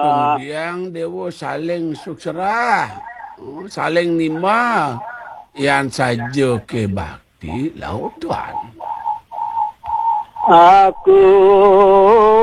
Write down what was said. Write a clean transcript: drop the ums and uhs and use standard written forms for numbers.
Kemudian dewa saling suksera, saling nima, yang saja ke bakti laut Tuhan. Aku